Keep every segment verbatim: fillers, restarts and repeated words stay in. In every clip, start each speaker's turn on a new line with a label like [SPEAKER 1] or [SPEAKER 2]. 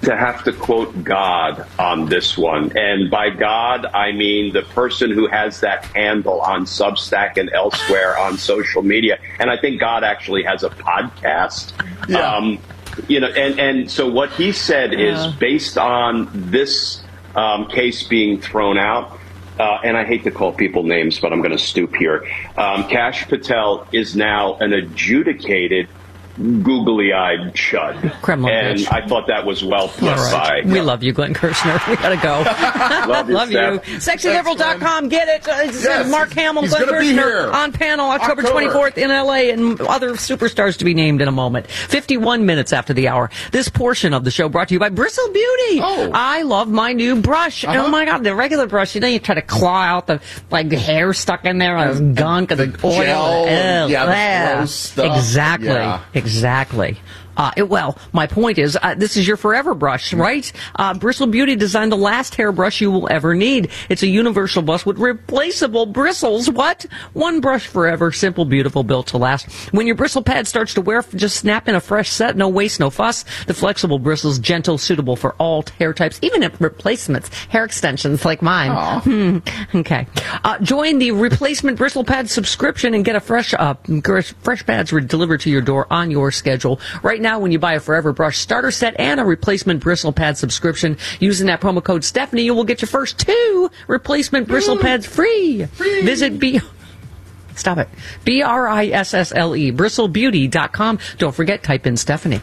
[SPEAKER 1] to have to quote God on this one. And by God, I mean the person who has that handle on Substack and elsewhere on social media. And I think God actually has a podcast.
[SPEAKER 2] Yeah.
[SPEAKER 1] Um, you know, and, and so what he said
[SPEAKER 3] Yeah.
[SPEAKER 1] is based on this um, case being thrown out, uh, and I hate to call people names, but I'm going to stoop here. Um, Kash Patel is now an adjudicated googly-eyed chud.
[SPEAKER 3] Kremlin
[SPEAKER 1] and
[SPEAKER 3] bitch.
[SPEAKER 1] I thought that was well put
[SPEAKER 3] All right.
[SPEAKER 1] by.
[SPEAKER 3] We love you, Glenn Kirshner. We gotta go.
[SPEAKER 1] Love you,
[SPEAKER 3] love you.
[SPEAKER 1] Steph.
[SPEAKER 3] sexy liberal dot com. Get it. Uh, it's, uh,
[SPEAKER 2] Yes.
[SPEAKER 3] Mark Hamill,
[SPEAKER 2] He's
[SPEAKER 3] Glenn
[SPEAKER 2] gonna be
[SPEAKER 3] Kirshner
[SPEAKER 2] here.
[SPEAKER 3] on panel October
[SPEAKER 2] October.
[SPEAKER 3] twenty-fourth in L A and other superstars to be named in a moment. fifty-one minutes after the hour. This portion of the show brought to you by Bristle Beauty.
[SPEAKER 2] Oh.
[SPEAKER 3] I love my new brush.
[SPEAKER 2] Uh-huh.
[SPEAKER 3] Oh my God, the regular brush. You know, you try to claw out the like the hair stuck in there, all this gunk and the oil.
[SPEAKER 2] gel and,
[SPEAKER 3] Ew,
[SPEAKER 2] yeah, the
[SPEAKER 3] yeah.
[SPEAKER 2] gross stuff.
[SPEAKER 3] Exactly.
[SPEAKER 2] Yeah.
[SPEAKER 3] Exactly. Uh, it, well, my point is, uh, this is your forever brush, right? Uh, Bristle Beauty designed the last hairbrush you will ever need. It's a universal brush with replaceable bristles. What? One brush forever, simple, beautiful, built to last. When your bristle pad starts to wear, just snap in a fresh set, no waste, no fuss. The flexible bristles, gentle, suitable for all hair types, even if replacements, hair extensions like mine. Hmm. Okay. Uh, join the replacement bristle pad subscription and get a fresh, uh, fresh pads delivered to your door on your schedule. Right now, Now, when you buy a Forever Brush starter set and a replacement bristle pad subscription, using that promo code Stephanie, you will get your first two replacement bristle pads free. free. Visit B. Stop it. B R I S S L E, bristle beauty dot com. Don't forget, type in Stephanie.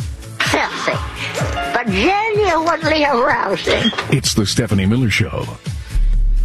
[SPEAKER 4] Filthy, but genuinely arousing.
[SPEAKER 5] It's the Stephanie Miller Show.